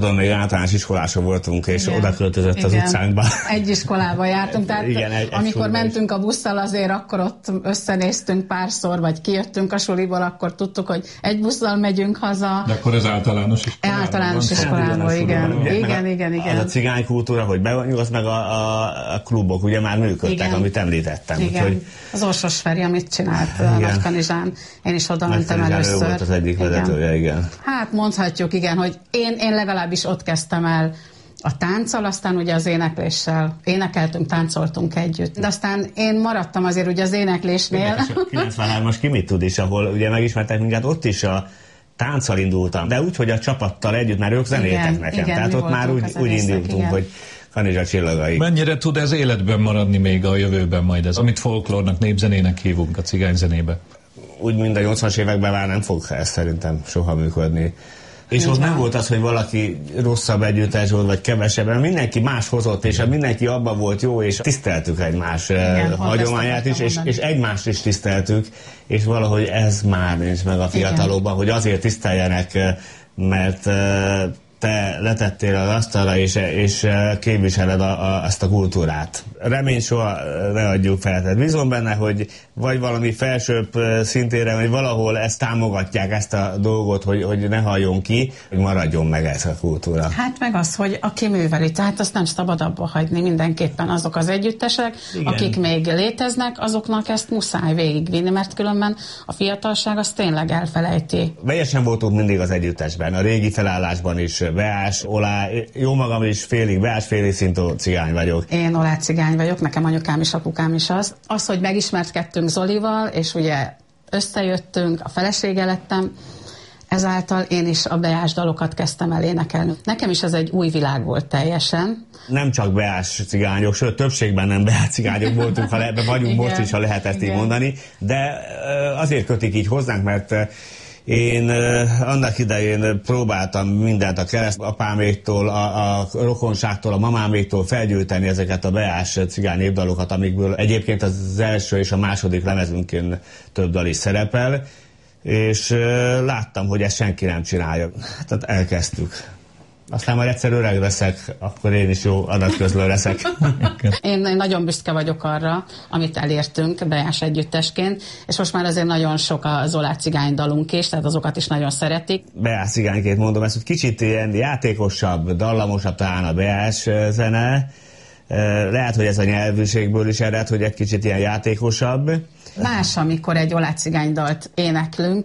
Tudom, még általános iskolások voltunk, és oda költözött az utcánkba. Egy iskolába jártunk, tehát igen, amikor mentünk a busszal, azért akkor ott összenéztünk párszor, vagy kijöttünk a suliból, akkor tudtuk, hogy egy busszal megyünk haza. De akkor ez általános iskolában. Általános iskolában, igen. Az a cigány kultúra, hogy bevonjuk, meg a klubok ugye már működtek, amit említettem. Igen, úgyhogy... az Orsos Feri, amit csinált a Nagykanizsán. Én is oda mentem először. Ő volt az egyik vezetője, igen. Hát mondhatjuk, igen, hogy én legalábbis ott kezdtem el a tánccal, aztán ugye az énekléssel. Énekeltünk, táncoltunk együtt. De aztán én maradtam azért ugye az éneklésnél. 93-as ki mit tud is, ahol ugye megismertek minket, ott is a tánccal indultam, de úgy, hogy a csapattal együtt, mert ők zenéltek nekem. Igen, tehát ott már úgy indultunk, hogy Kanizsa csillagai. Mennyire tud ez életben maradni még a jövőben majd ez, amit folklórnak, népzenének hívunk a cigányzenébe? Úgy, mint a 80-as években már nem fog ez szerintem soha működni. És ott nem volt az, hogy valaki rosszabb együttes volt, vagy kevesebben. Mindenki más hozott, és mindenki abban volt jó, és tiszteltük egymás hagyományát is, és egymást is tiszteltük, és valahogy ez már nincs meg a fiatalokban, hogy azért tiszteljenek, mert te letettél az asztalra, és képviseled ezt a kultúrát. Reményt soha ne adjuk fel. Tehát bízom benne, hogy vagy valami felsőbb szintére, vagy valahol ezt támogatják, ezt a dolgot, hogy ne halljon ki, hogy maradjon meg ez a kultúra. Hát meg az, hogy aki műveli, tehát azt nem szabad abba hagyni mindenképpen azok az együttesek, akik még léteznek, azoknak ezt muszáj végigvinni, mert különben a fiatalság azt tényleg elfelejti. Vegyesen voltunk mindig az együttesben, a régi felállásban is, Beás, Olá, jó magam is félig Beás, félig Szintó cigány vagyok. Én Olá cigány vagyok, nekem anyukám is, apukám is az. Az, hogy megismerkedtünk Zolival, és ugye összejöttünk, a felesége lettem, ezáltal én is a Beás dalokat kezdtem el énekelni. Nekem is ez egy új világ volt teljesen. Nem csak Beás cigányok, sőt többségben nem Beás cigányok voltunk, ha vagyunk most is, ha lehet ezt így mondani, de azért kötik így hozzánk, mert én annak idején próbáltam mindent a keresztapáméktól, a rokonságtól, a mamáméktól felgyűjteni ezeket a Beás cigány népdalokat, amikből egyébként az első és a második lemezünkén több dal is szerepel, és láttam, hogy ezt senki nem csinálja. Tehát elkezdtük. Aztán majd egyszer öreg leszek, akkor én is jó adatközlő leszek. Én nagyon büszke vagyok arra, amit elértünk Beás együttesként, és most már azért nagyon sok az Olá cigány dalunk is, tehát azokat is nagyon szeretik. Beás cigányként mondom ezt, hogy kicsit ilyen játékosabb, dallamosabb talán a Beás zene. Lehet, hogy ez a nyelvűségből is ered, hogy egy kicsit ilyen játékosabb. Más, amikor egy Olá cigány dalt éneklünk,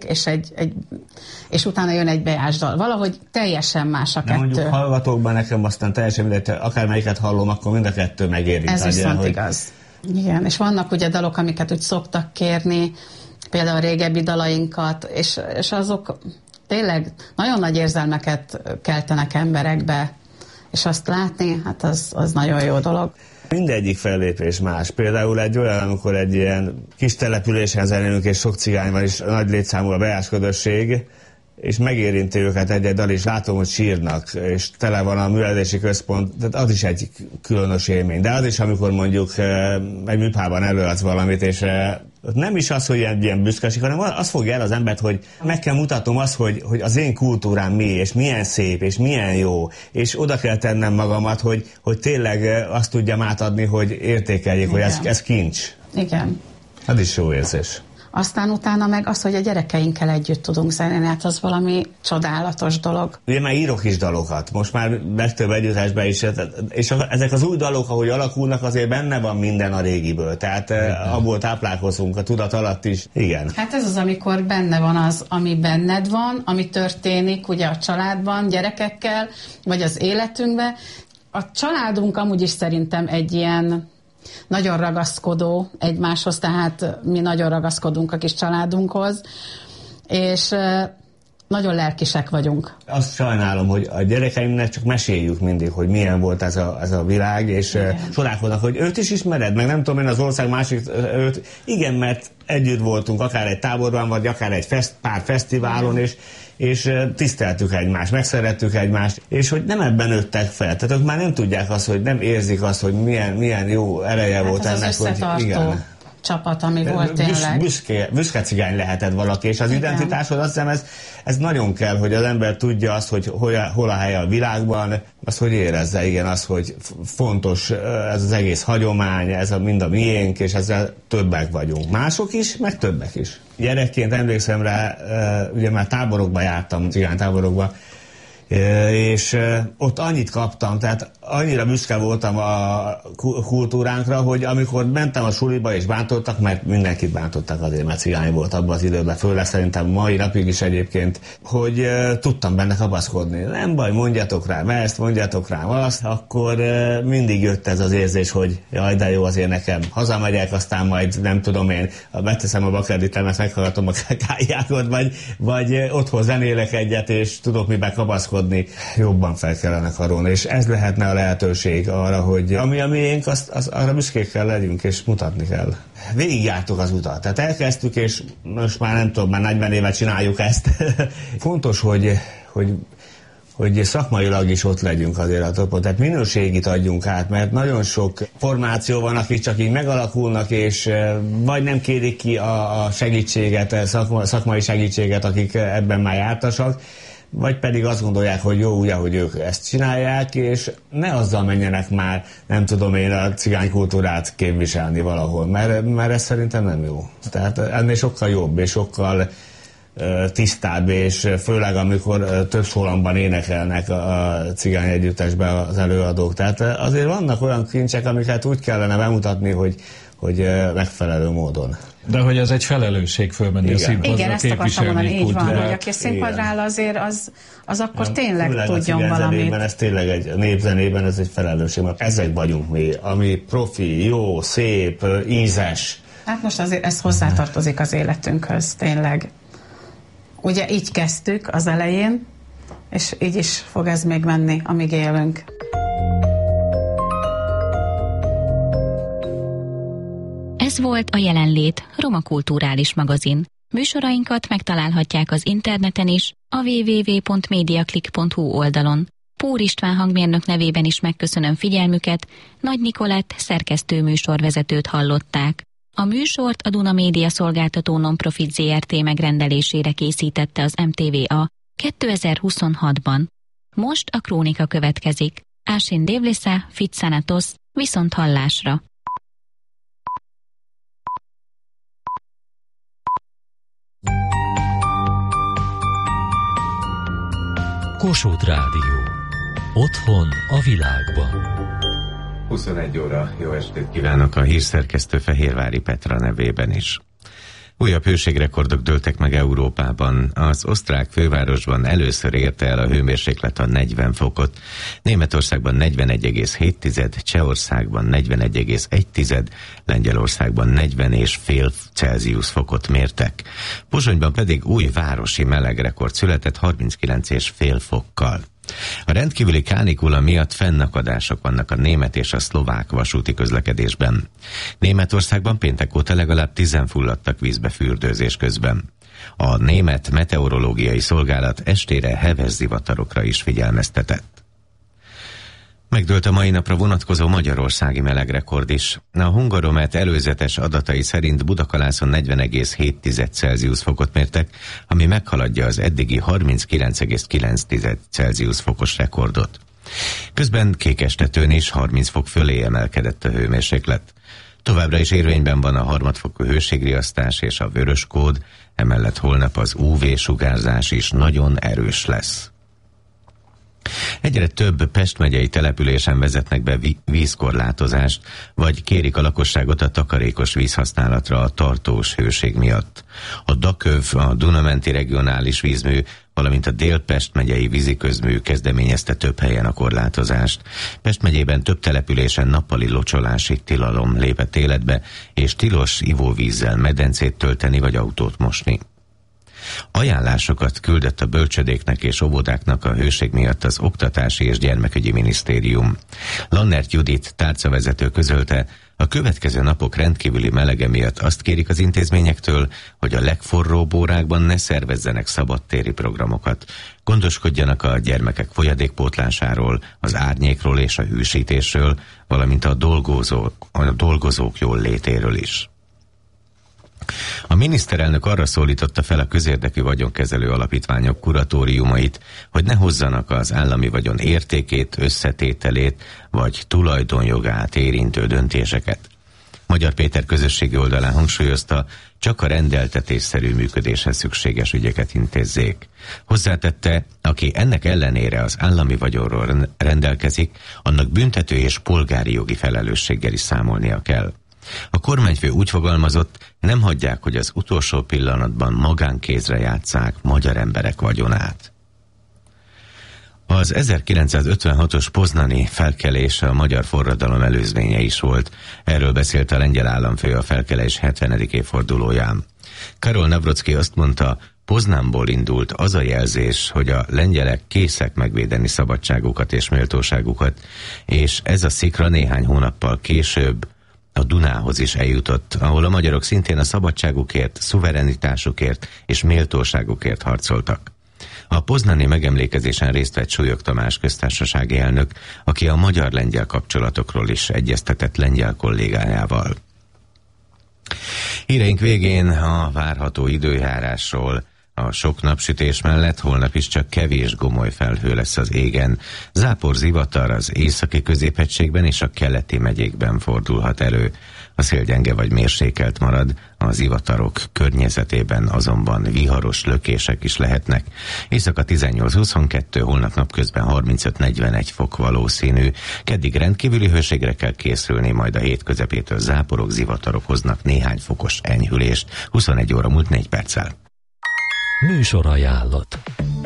és utána jön egy Beás dal. Valahogy teljesen más a kettő. Mondjuk hallgatókban nekem aztán teljesen mindegy, akármelyiket hallom, akkor mind a kettő megérint. Ez viszont igaz. Igen, és vannak ugye dalok, amiket úgy szoktak kérni, például a régebbi dalainkat, és azok tényleg nagyon nagy érzelmeket keltenek emberekbe, és azt látni, hát az nagyon jó dolog. Mindegyik fellépés más. Például egy olyan, amikor egy ilyen kis településen zenélünk, és sok cigány van, és nagy létszámú a Beás közösség, és megérinti őket egy-egy dal, és látom, hogy sírnak, és tele van a művelési központ, tehát az is egy különös élmény. De az is, amikor mondjuk egy műpában előadsz valamit, és nem is az, hogy ilyen büszkeség, hanem az fogja el az embert, hogy meg kell mutatnom azt, hogy az én kultúrám mi, és milyen szép, és milyen jó, és oda kell tennem magamat, hogy tényleg azt tudjam átadni, hogy értékeljék, hogy ez kincs. Igen. Ez is jó érzés. Aztán utána meg az, hogy a gyerekeinkkel együtt tudunk zenélni, hát az valami csodálatos dolog. Ugye már írok is dalokat, most már legtöbb együttesben is, és ezek az új dalok, ahogy alakulnak, azért benne van minden a régiből, tehát abból táplálkozunk a tudat alatt is, igen. Hát ez az, amikor benne van az, ami benned van, ami történik ugye a családban, gyerekekkel, vagy az életünkben. A családunk amúgy is szerintem egy ilyen nagyon ragaszkodó egymáshoz, tehát mi nagyon ragaszkodunk a kis családunkhoz, és nagyon lelkisek vagyunk. Azt sajnálom, hogy a gyerekeimnek csak meséljük mindig, hogy milyen volt ez a világ, és csodálkoznak, hogy őt is ismered, meg nem tudom én az ország másik, igen, mert együtt voltunk, akár egy táborban, vagy akár egy pár fesztiválon, és tiszteltük egymást, megszerettük egymást, és hogy nem ebben nőttek fel. Tehát ők már nem tudják azt, hogy nem érzik azt, hogy milyen jó ereje volt az ennek. összetartó Hogy igen. csapat, ami volt tényleg. Büszke cigány lehetett valaki, és az identitásod, azt hiszem, ez nagyon kell, hogy az ember tudja azt, hogy hol a helye a világban, azt, hogy érezze, igen, az, hogy fontos ez az egész hagyomány, ez mind a miénk, és ezzel többek vagyunk. Mások is, meg többek is. Gyerekként emlékszem rá, ugye már táborokba jártam, cigánytáborokba, és ott annyit kaptam, tehát annyira büszke voltam a kultúránkra, hogy amikor mentem a suliba és bántottak, mert mindenkit bántottak azért, mert cigány volt abban az időben, főleg szerintem mai napig is egyébként, hogy tudtam benne kapaszkodni. Nem baj, mondjatok rám ezt, mondjatok rám azt, akkor mindig jött ez az érzés, hogy jaj, de jó, azért nekem hazamegyek, aztán majd nem tudom én, beteszem a bakerditemet, meghallgatom a kályákat, vagy otthon zenélek egyet, és tudok miben kapaszkodni. Jobban fel kellene karolni, és ez lehetne a lehetőség arra, hogy ami a miénk, arra büszkék kell legyünk, és mutatni kell. Végigjártuk az utat, tehát elkezdtük, és most már nem tudom, már 40 éve csináljuk ezt. Fontos, hogy szakmailag is ott legyünk azért a topon, tehát minőségit adjunk át, mert nagyon sok formáció van, akik csak így megalakulnak, és vagy nem kérik ki a segítséget, szakmai segítséget, akik ebben már jártasak, vagy pedig azt gondolják, hogy jó, ugye, hogy ők ezt csinálják, és ne azzal menjenek már, nem tudom én, a cigánykultúrát képviselni valahol, mert ez szerintem nem jó. Tehát ennél sokkal jobb, és sokkal tisztább, és főleg amikor több szólamban énekelnek a cigány együttesben az előadók. Tehát azért vannak olyan kincsek, amiket úgy kellene bemutatni, hogy megfelelő módon. De hogy ez egy felelősség fölmenni a színpadra, igen, ezt akartam mondani, így van, hogy aki színpadra áll, azért az akkor tényleg tudjon valamit. Ez tényleg egy népzenében ez egy felelősség, mert ezek vagyunk mi, ami profi, jó, szép, ízes. Hát most azért ez hozzátartozik az életünkhöz, tényleg. Ugye így kezdtük az elején, és így is fog ez még menni, amíg élünk. Ez volt a Jelenlét, Roma Kulturális Magazin. Műsorainkat megtalálhatják az interneten is, a www.mediaclick.hu oldalon. Pór István hangmérnök nevében is megköszönöm figyelmüket, Nagy Nikolett szerkesztő műsorvezetőt hallották. A műsort a Duna Média Szolgáltató Nonprofit Zrt. Megrendelésére készítette az MTVA 2026-ban. Most a krónika következik. Ásin Dévlisa, Fitsanatos, viszont hallásra. Kossuth Rádió. Otthon a világban. 21 óra, jó estét kívánok a hírszerkesztő Fehérvári Petra nevében is. Újabb hőségrekordok dőltek meg Európában. Az osztrák fővárosban először érte el a hőmérséklet a 40 fokot, Németországban 41,7, Csehországban 41,1, Lengyelországban 40,5 Celsius fokot mértek. Pozsonyban pedig új városi melegrekord született 39,5 fokkal. A rendkívüli kánikula miatt fennakadások vannak a német és a szlovák vasúti közlekedésben. Németországban péntek óta legalább 10 fulladtak vízbe fürdőzés közben. A német meteorológiai szolgálat estére heves zivatarokra is figyelmeztetett. Megdőlt a mai napra vonatkozó magyarországi melegrekord is. A Hungaromet előzetes adatai szerint Budakalászon 40,7 Celsius fokot mértek, ami meghaladja az eddigi 39,9 Celsius fokos rekordot. Közben Kékestetőn is 30 fok fölé emelkedett a hőmérséklet. Továbbra is érvényben van a harmadfokú hőségriasztás és a vörös kód, emellett holnap az UV-sugárzás is nagyon erős lesz. Egyre több Pest megyei településen vezetnek be vízkorlátozást, vagy kérik a lakosságot a takarékos vízhasználatra a tartós hőség miatt. A Daköv, a Dunamenti regionális vízmű, valamint a Dél-Pest megyei víziközmű kezdeményezte több helyen a korlátozást. Pest megyében több településen nappali locsolási tilalom lépett életbe, és tilos ivóvízzel medencét tölteni vagy autót mosni. Ajánlásokat küldött a bölcsödéknek és óvodáknak a hőség miatt az Oktatási és Gyermekügyi Minisztérium. Lannert Judit tárcavezető közölte, a következő napok rendkívüli melege miatt azt kérik az intézményektől, hogy a legforróbb órákban ne szervezzenek szabadtéri programokat. Gondoskodjanak a gyermekek folyadékpótlásáról, az árnyékról és a hűsítésről, valamint a dolgozók jól létéről is. A miniszterelnök arra szólította fel a közérdekű vagyonkezelő alapítványok kuratóriumait, hogy ne hozzanak az állami vagyon értékét, összetételét vagy tulajdonjogát érintő döntéseket. Magyar Péter közösségi oldalán hangsúlyozta, csak a rendeltetésszerű működéshez szükséges ügyeket intézzék. Hozzátette, aki ennek ellenére az állami vagyonról rendelkezik, annak büntető és polgári jogi felelősséggel is számolnia kell. A kormányfő úgy fogalmazott, nem hagyják, hogy az utolsó pillanatban magánkézre játsszák magyar emberek vagyonát. Az 1956-os poznani felkelés a magyar forradalom előzménye is volt. Erről beszélt a lengyel államfő a felkelés 70. évfordulóján. Karol Nawrocki azt mondta, Poznanból indult az a jelzés, hogy a lengyelek készek megvédeni szabadságukat és méltóságukat, és ez a szikra néhány hónappal később a Dunához is eljutott, ahol a magyarok szintén a szabadságukért, szuverenitásukért és méltóságukért harcoltak. A poznani megemlékezésen részt vett Súlyog Tamás köztársasági elnök, aki a magyar-lengyel kapcsolatokról is egyeztetett lengyel kollégájával. Híreink végén a várható időjárásról. A sok napsütés mellett holnap is csak kevés gomoly felhő lesz az égen. Zápor, zivatar az északi középhegységben és a keleti megyékben fordulhat elő. A szél gyenge vagy mérsékelt marad, a zivatarok környezetében azonban viharos lökések is lehetnek. Éjszaka 18-22, holnap napközben 35-41 fok valószínű. Keddig rendkívüli hőségre kell készülni, majd a hét közepétől záporok, zivatarok hoznak néhány fokos enyhülést. 21 óra múlt 4 perccel. Műsorajánlat.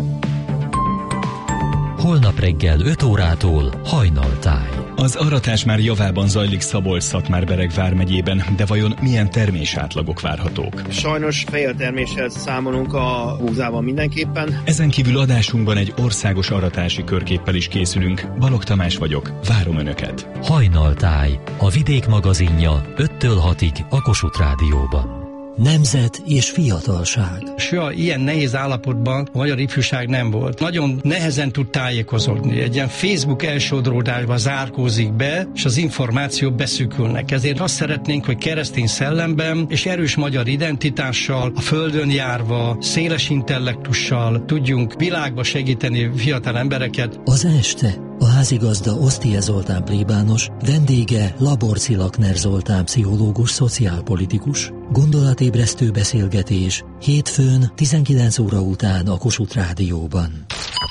Holnap reggel 5 órától Hajnaltáj. Az aratás már javában zajlik Szabolcs-Szatmár-Bereg vármegyében, de vajon milyen termésátlagok várhatók? Sajnos félterméssel számolunk a búzában mindenképpen. Ezen kívül adásunkban egy országos aratási körképpel is készülünk. Balogh Tamás vagyok, várom Önöket. Hajnaltáj, a Vidék magazinja 5-től 6-ig a Kossuth Rádióban. Nemzet és fiatalság. Soha ilyen nehéz állapotban a magyar ifjúság nem volt. Nagyon nehezen tud tájékozódni. Egy ilyen Facebook elsodródásba zárkózik be, és az információk beszűkülnek. Ezért azt szeretnénk, hogy keresztény szellemben és erős magyar identitással, a földön járva, széles intellektussal tudjunk világba segíteni fiatal embereket. Az este a házigazda Osztie Zoltán plébános, vendége Laborci Lakner Zoltán pszichológus, szociálpolitikus. Gondolatébresztő beszélgetés hétfőn 19 óra után a Kossuth Rádióban.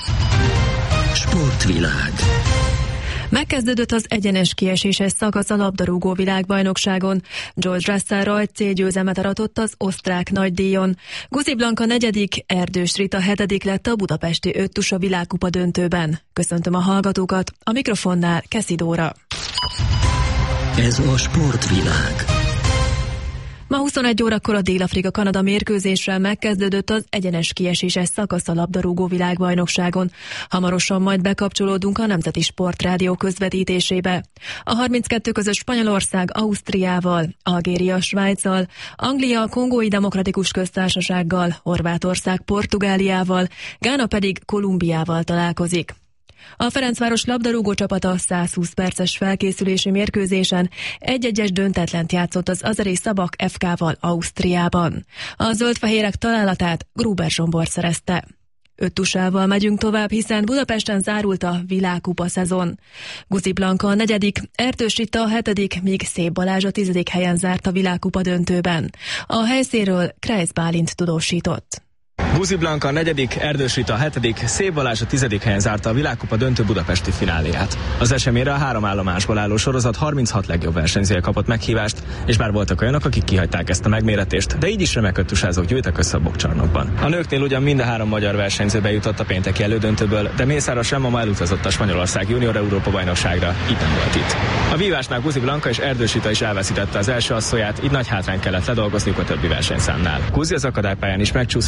Sportvilág. Megkezdődött az egyenes kieséses szakasz a labdarúgó világbajnokságon. George Russell rajt győzelmet aratott az osztrák nagydíjon. Guzi Blanka 4., Erdős Rita 7. lett a budapesti öttusa világkupa döntőben. Köszöntöm a hallgatókat, a mikrofonnál Keszi Dóra. Ez a Sportvilág. Ma 21 órakor a Dél-Afrika-Kanada mérkőzéssel megkezdődött az egyenes kieséses szakasz a labdarúgó világbajnokságon. Hamarosan majd bekapcsolódunk a Nemzeti Sportrádió közvetítésébe. A 32 közös Spanyolország Ausztriával, Algéria Svájccal, Anglia Kongói Demokratikus Köztársasággal, Horvátország Portugáliával, Gána pedig Kolumbiával találkozik. A Ferencváros labdarúgó csapata 120 perces felkészülési mérkőzésen 1-1-es döntetlent játszott az azeri Szabak FK-val Ausztriában. A zöldfehérek találatát Gruber Zsombor szerezte. Öttusával megyünk tovább, hiszen Budapesten zárult a világkupa szezon. Guzi Blanka a 4., Erdős Rita a 7., míg Szép Balázs a 10. helyen zárt a világkupa döntőben. A helyszínről Kreis Bálint tudósított. Guzi Blanka a 4., Erdős Rita a 7., Szép Balázs a 10. helyen zárta a világkupa döntő budapesti fináléját. Az eseményre a 3 állomásból álló sorozat 36 legjobb versenyzője kapott meghívást, és bár voltak olyanok, akik kihagyták ezt a megméretést, de így is remek öttusázók gyűjtek össze a bokcsarnokban. A nőknél ugyan mind a 3 magyar versenyző bejutott a pénteki elődöntőből, de Mészáros Remma ma elutazott a Spanyolország Junior Európa bajnokságra, így nem volt itt. A vívásnál Guzi Blanka és Erdős Rita is elveszítette az első asszonyát, így nagy hátrányt kellett ledolgozniuk a többi versenyszámnál. Guzi az akadálypályán is megcsúszott,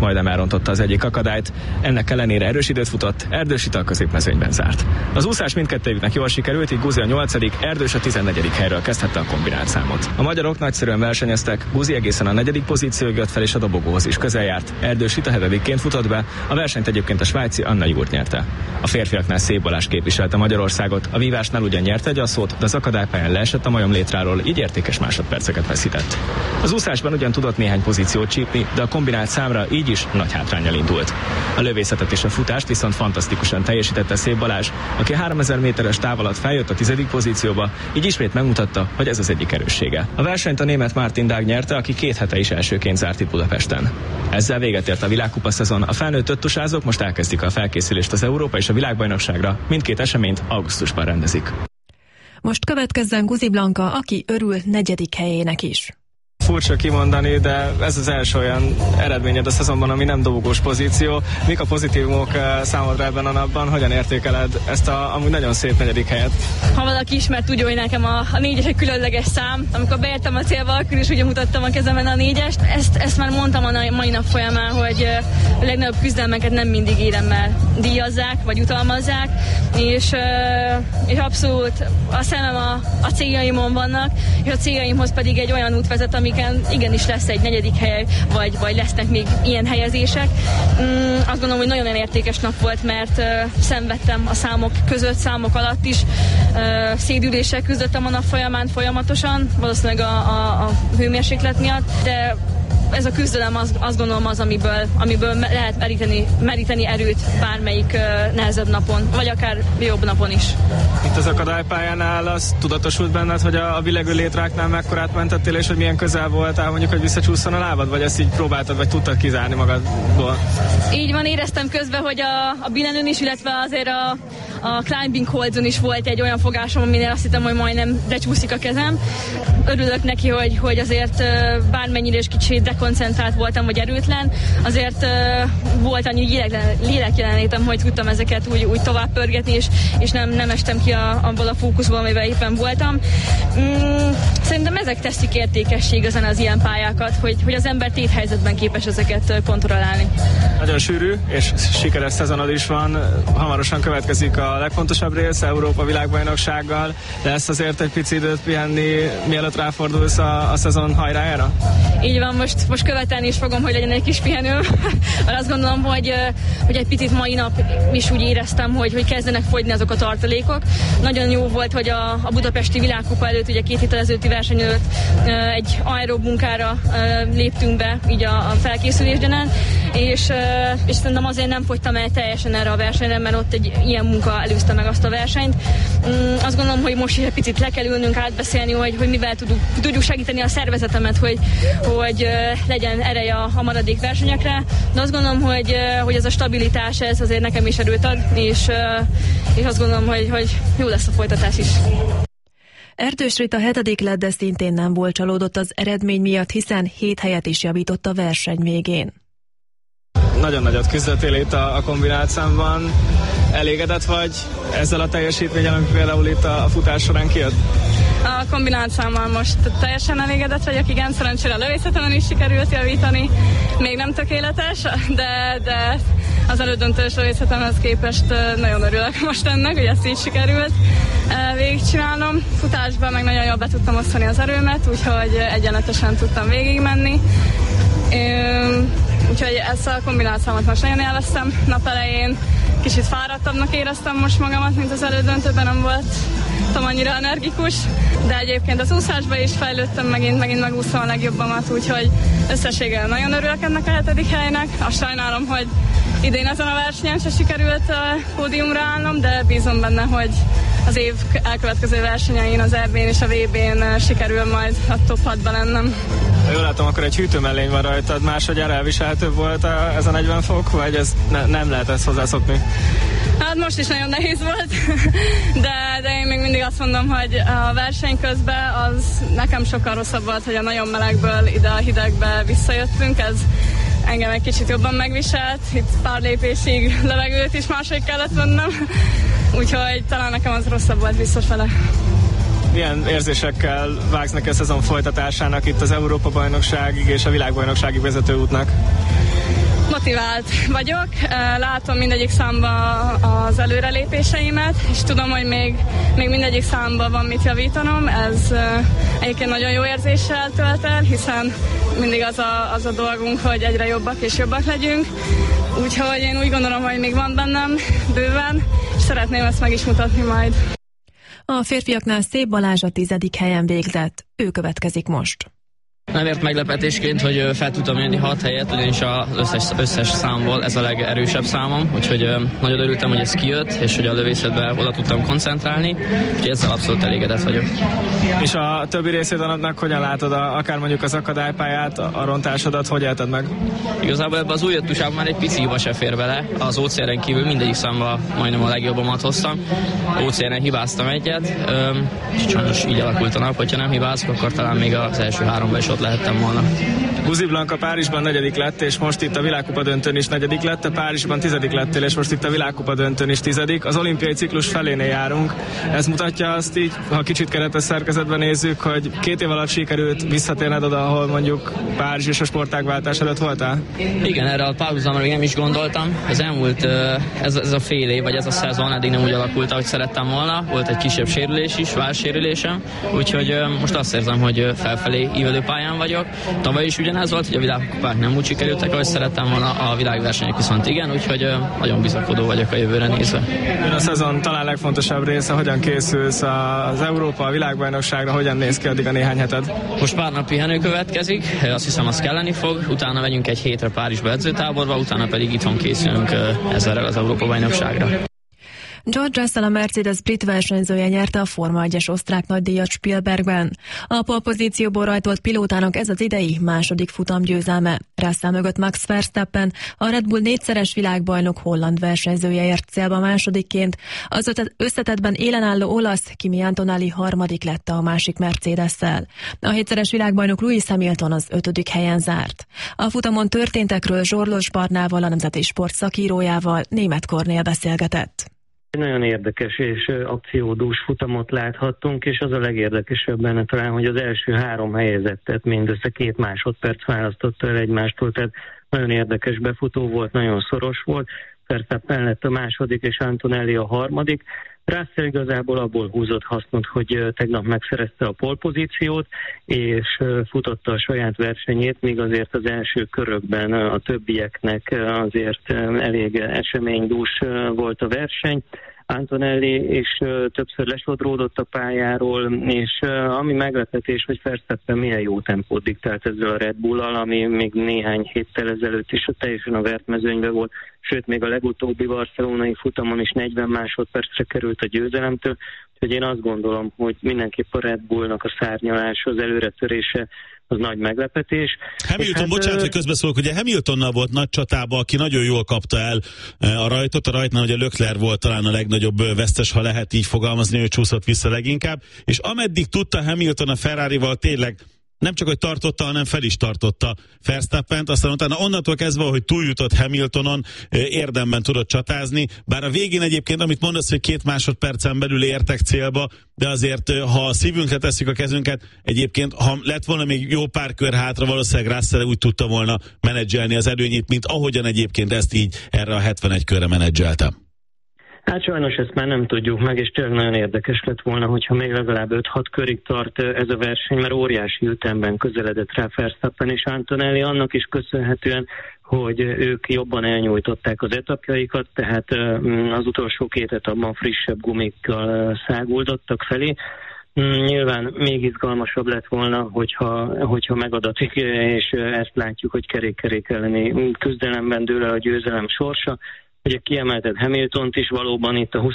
majdnem elrontotta az egyik akadályt, ennek ellenére erős időt futott, Erdős Rita a középmezőnyben zárt. Az úszás mindkettőjüknek jól sikerült, így Guzi a 8., Erdős a 14. helyről kezdhette a kombinált számot. A magyarok nagyszerűen versenyeztek, Guzi egészen a 4. pozícióig jött fel és a dobogóhoz is közel járt. Erdős Rita 7-ként futott be, a versenyt egyébként a svájci Anna Jurt nyerte. A férfiaknál Szép Balázs képviselte Magyarországot, a vívásnál ugyan nyerte egy asszót, de az akadálypályán leesett a majomlétráról, így értékes másodperceket veszített. Az úszásban ugyan tudott néhány pozíciót csípni, de a kombinált számra így is nagy hátránnyal indult. A lövészetet és a futást viszont fantasztikusan teljesítette Szép Balázs, aki 3000 méteres táv alatt feljött a 10. pozícióba, így ismét megmutatta, hogy ez az egyik erőssége. A versenyt a német Martin Dag nyerte, aki 2 hete is elsőként zárt itt Budapesten. Ezzel véget ért a világkupa szezon, a felnőtt öttusázók most elkezdik a felkészülést az Európa és a világbajnokságra, mindkét eseményt augusztusban rendezik. Most következzen Guzi Blanka, aki örül 4. helyének is. Furcsa kimondani, de ez az első olyan eredményed a szezonban, ami nem dobogós pozíció. Mik a pozitívumok számodra ebben a napban? Hogyan értékeled ezt a amúgy nagyon szép 4. helyet? Ha valaki ismert, tudja, hogy nekem a 4-es egy különleges szám. Amikor beértem a célba, akkor is ugye mutattam a kezemben a 4-est. Ezt már mondtam a mai nap folyamán, hogy a legnagyobb küzdelmeket nem mindig éremmel díjazzák, vagy utalmazzák, és abszolút a szemem a céljaimon vannak, és a céljaimhoz pedig egy olyan út vezet, amiken igenis lesz egy 4. hely, vagy lesznek még ilyen helyezések. Azt gondolom, hogy nagyon értékes nap volt, mert szenvedtem a számok között, számok alatt is. Szédüléssel küzdöttem a nap folyamán folyamatosan, valószínűleg a hőmérséklet miatt, de ez a küzdelem azt gondolom az, amiből lehet meríteni erőt bármelyik nehezebb napon, vagy akár jobb napon is. Itt az akadálypályánál az tudatosult benned, hogy a billegő létráknál mekkorát mentettél, és hogy milyen közel voltál mondjuk, hogy visszacsúszson a lábad, vagy ezt így próbáltad, vagy tudtad kizárni magadból? Így van, éreztem közben, hogy a billenőn is, illetve azért a climbing holdon is volt egy olyan fogásom, aminél azt hittem, hogy majdnem lecsúszik a kezem. Örülök neki, hogy azért bármennyire is kicsit dekoncentrált voltam, vagy erőtlen, azért volt annyi lélekjelenétem, hogy tudtam ezeket úgy tovább pörgetni, és nem estem ki abból a fókuszból, amivel éppen voltam. Szerintem ezek teszik értékessé igazán az ilyen pályákat, hogy az ember téthelyzetben képes ezeket kontrollálni. Nagyon sűrű és sikeres szezonod is van, hamarosan következik a legfontosabb rész, Európa világbajnoksággal, de ezt azért egy pici időt pihenni, mielőtt ráfordulsz a szezon hajrájára? Így van, most követelni is fogom, hogy legyen egy kis pihenő. Mert azt gondolom, hogy egy picit mai nap is úgy éreztem, hogy kezdenek fogyni azok a tartalékok. Nagyon jó volt, hogy a budapesti világkupa előtt, ugye 2 héttel ezelőtti verseny előtt egy aerob munkára léptünk be így a felkészülésgyanánt, és szerintem azért nem fogytam el teljesen erre a versenyre, mert ott egy ilyen munka előzte meg azt a versenyt. Azt gondolom, hogy most is egy picit le kell ülnünk átbeszélni, hogy mivel tudjuk segíteni a szervezetemet, hogy legyen ereje a maradék versenyekre, de azt gondolom, hogy ez a stabilitás, ez azért nekem is erőt ad, és azt gondolom, hogy jó lesz a folytatás is. Erdős Rita 7. lett, de szintén nem volt csalódott az eredmény miatt, hiszen 7 helyet is javított a verseny végén. Nagyon nagyot küzdöttél itt a kombinált számban. Elégedett vagy ezzel a teljesítménnyel, ami például itt a futás során kijött? A kombinált számmal most teljesen elégedett vagyok, igen, szerencsére a lövészetemen is sikerült javítani. Még nem tökéletes, de az elődöntős lövészetemhez képest nagyon örülök most ennek, hogy ezt így sikerült végigcsinálnom. Futásban meg nagyon jól be tudtam osztani az erőmet, úgyhogy egyenletesen tudtam végigmenni. Úgyhogy ezt a kombinált számot most nagyon élveztem. Nap elején kicsit fáradtabbnak éreztem most magamat, mint az elődöntőben, nem voltam annyira energikus, de egyébként az úszásban is fejlődtem, megint megúsztam a legjobbamat, úgyhogy összességgel nagyon örülök ennek a 7. helynek. Azt sajnálom, hogy idén ezen a versenyen se sikerült a pódiumra állnom, de bízom benne, hogy az év elkövetkező versenyein, az EB-n és a VB-n sikerül majd a top 6-ban lennem. Jól látom, akkor egy hűtőmellény van rajtad, másodjára elviselhető volt ez a 40 fok, vagy ez nem lehet ezt hozzászokni? Hát most is nagyon nehéz volt, de én még mindig azt mondom, hogy a verseny közben az nekem sokkal rosszabb volt, hogy a nagyon melegből ide a hidegbe visszajöttünk, ez engem egy kicsit jobban megviselt, itt pár lépésig levegőt is máshogy kellett vennem, úgyhogy talán nekem az rosszabb volt visszafele. Milyen érzésekkel vágsz neki a szezon folytatásának itt az Európa-bajnokságig és a világbajnokságig vezető útnak? Motivált vagyok, látom mindegyik számba az előrelépéseimet, és tudom, hogy még mindegyik számba van mit javítanom. Ez egyébként nagyon jó érzéssel tölt el, hiszen mindig az a dolgunk, hogy egyre jobbak és jobbak legyünk. Úgyhogy én úgy gondolom, hogy még van bennem bőven, és szeretném ezt meg is mutatni majd. A férfiaknál Szép Balázs a 10. helyen végzett. Ő következik most. Nem ért meglepetésként, hogy fel tudtam jönni 6 helyet, ugyanis az összes számból ez a legerősebb számom, úgyhogy nagyon örültem, hogy ez kijött, és hogy a lövészetben oda tudtam koncentrálni, úgyhogy ezzel abszolút elégedett vagyok. És a többi részét a napnak hogyan látod, akár mondjuk az akadálypályát, a rontásodat, hogy élted meg? Igazából ebben az új öttusában már egy pici hiba se fér bele, az OCR-en kívül mindegyik számban majdnem a legjobbamat hoztam. OCR-en hibáztam egyet, és sajnos így alakult a nap, hogyha nem hibázok, akkor talán még az első 3-ban is ott lehettem volna. Guzi Blanka Párizsban 4. lett, és most itt a világkupa döntőn is 4. lett, te Párizsban 10. lettél, és most itt a világkupa döntőn is 10. Az olimpiai ciklus felénél járunk. Ez mutatja azt így, ha kicsit keretes szerkezetben nézzük, hogy 2 év alatt sikerült visszatérned oda, ahol mondjuk Párizs és a sportágváltás előtt voltál? Igen, erre a párhuzamra még nem is gondoltam. Az elmúlt ez a fél év, vagy ez a szezon eddig nem úgy alakult, ahogy szerettem volna. Volt egy kisebb sérülés is, válsérülésem, úgyhogy most azt érzem, hogy felfelé ívelő pályán vagyok. Tavaly is ugyanez volt, hogy a világkupák nem úgy sikerültek, ahogy szerettem volna, a világversenyek viszont igen, úgyhogy nagyon bizakodó vagyok a jövőre nézve. A szezon talán legfontosabb része, hogyan készülsz az Európa, a világbajnokságra, hogyan néz ki addig a néhány heted? Most pár nap pihenő következik, azt hiszem az kelleni fog, utána megyünk egy hétre Párizsba edzőtáborba, utána pedig itthon készülünk ezzel az Európa bajnokságra. George Russell, a Mercedes brit versenyzője nyerte a Forma 1-es osztrák nagydíjat Spielbergben. A polpozícióból rajtolt pilótának ez az idei második futamgyőzelme. Russell mögött Max Verstappen, a Red Bull 4-szeres világbajnok holland versenyzője ért célba másodikként. Az összetettben élen álló olasz Kimi Antonelli harmadik lett a másik Mercedes-szel. A 7-szeres világbajnok Lewis Hamilton az 5. helyen zárt. A futamon történtekről Zsorlos Barnával, a Nemzeti Sport szakírójával Németh Kornél beszélgetett. Nagyon érdekes és akciódús futamot láthattunk, és az a legérdekesebb benne talán, hogy az első 3 helyezettet mindössze 2 másodperc választotta el egymástól, tehát nagyon érdekes befutó volt, nagyon szoros volt. Verstappen lett a második, és Antonelli a harmadik. Russell igazából abból húzott hasznot, hogy tegnap megszerezte a polpozíciót, és futotta a saját versenyét, míg azért az első körökben a többieknek azért elég eseménydús volt a verseny. Antonelli is többször lesodródott a pályáról, és ami meglepetés, hogy Verstappen milyen jó tempót diktált ezzel a Red Bull-al, ami még néhány héttel ezelőtt is teljesen a vertmezőnyben volt, sőt még a legutóbbi barcelonai futamon is 40 másodpercre került a győzelemtől, úgyhogy én azt gondolom, hogy mindenképp a Red Bullnak a szárnyalása, az előretörése az nagy meglepetés. Hamilton, bocsánat, hogy közbeszólok, ugye Hamiltonnal volt nagy csatában, aki nagyon jól kapta el a rajtot, a rajtnál ugye Leclerc volt talán a legnagyobb vesztes, ha lehet így fogalmazni, ő csúszott vissza leginkább, és ameddig tudta Hamilton a Ferrarival tényleg nem csak, hogy tartotta, hanem fel is tartotta Verstappent, aztán utána onnantól kezdve, hogy túljutott Hamiltonon, érdemben tudott csatázni, bár a végén egyébként, amit mondasz, hogy 2 másodpercen belül értek célba, de azért, ha a szívünkre tesszük a kezünket, egyébként, ha lett volna még jó pár kör hátra, valószínűleg Russell úgy tudta volna menedzselni az előnyét, mint ahogyan egyébként ezt így erre a 71 körre menedzseltem. Hát sajnos ezt már nem tudjuk meg, és tényleg nagyon érdekes lett volna, hogyha még legalább 5-6 körig tart ez a verseny, mert óriási ütemben közeledett rá Verstappen és Antonelli, annak is köszönhetően, hogy ők jobban elnyújtották az etapjaikat, tehát az utolsó 2 etapban frissebb gumikkal száguldottak felé. Nyilván még izgalmasabb lett volna, hogyha megadatik, és ezt látjuk, hogy kerék-kerék elleni küzdelemben dől el a győzelem sorsa. Ugye kiemelted Hamiltont is, valóban itt a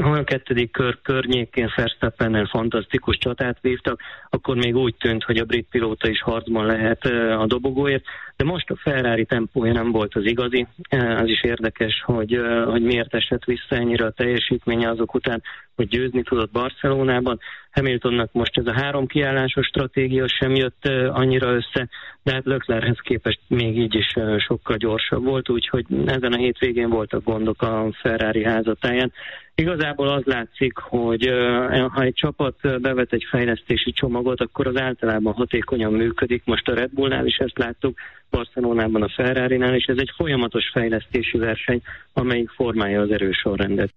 22. kör környékén Verstappennel fantasztikus csatát vívtak, akkor még úgy tűnt, hogy a brit pilóta is harcban lehet a dobogóért, de most a Ferrari tempója nem volt az igazi. Az is érdekes, hogy miért esett vissza ennyire a teljesítménye azok után, hogy győzni tudott Barcelonában. Hamiltonnak most ez a 3 kiállásos stratégia sem jött annyira össze, de hát Leclerchez képest még így is sokkal gyorsabb volt, úgyhogy ezen a hétvégén voltak gondok a Ferrari házatáján. Igazából az látszik, hogy ha egy csapat bevet egy fejlesztési csomagot, akkor az általában hatékonyan működik. Most a Red Bullnál is ezt láttuk, Barcelonában, a Ferrarinál, és ez egy folyamatos fejlesztési verseny, amelyik formálja az erősorrendet.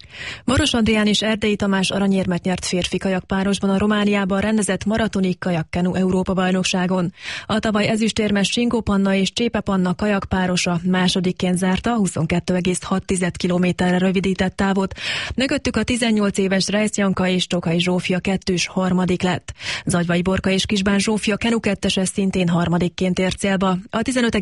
Maros Adrián és Erdei Tamás aranyérmet nyert férfi kajakpárosban a Romániában rendezett maratoni kajakkenu Európa-bajnokságon. A tavaly ezüstérmes Sinkó Panna és Csépe Panna kajakpárosa másodikként zárta 22,6 kilométerre rövidített távot. Mögöttük a 18 éves Reisz Janka és Tokai Zsófia kettős harmadik lett. Zagyvai Borka és Kisbán Zsófia kenu kettese szintén harmadikként ért célba a